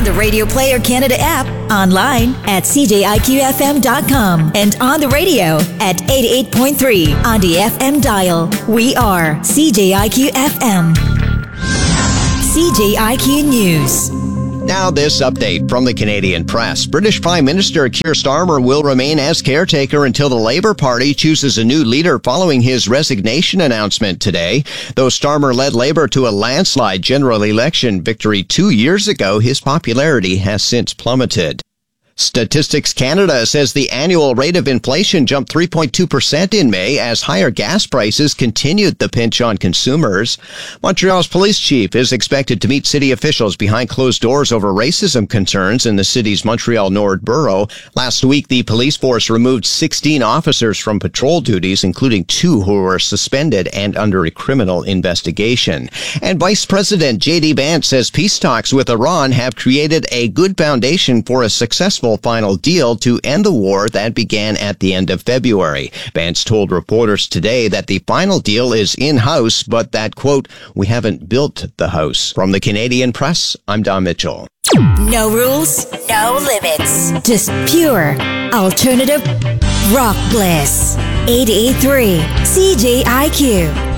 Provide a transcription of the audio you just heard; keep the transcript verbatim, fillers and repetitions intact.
on the Radio Player Canada app, online at c j i q f m dot com, and on the radio at eighty-eight point three on the F M dial. We are C J I Q F M. C J I Q News. Now this update from the Canadian press. British Prime Minister Keir Starmer will remain as caretaker until the Labour Party chooses a new leader following his resignation announcement today. Though Starmer led Labour to a landslide general election victory two years ago, his popularity has since plummeted. Statistics Canada says the annual rate of inflation jumped three point two percent in May as higher gas prices continued the pinch on consumers. Montreal's police chief is expected to meet city officials behind closed doors over racism concerns in the city's Montreal Nord borough. Last week, the police force removed sixteen officers from patrol duties, including two who were suspended and under a criminal investigation. And Vice President J D Vance says peace talks with Iran have created a good foundation for a successful final deal to end the war that began at the end of February. Vance told reporters today that the final deal is in-house, but that, quote, we haven't built the house. From the Canadian press, I'm Don Mitchell. No rules, no limits. Just pure alternative rock bliss. eighty-eight point three C J I Q.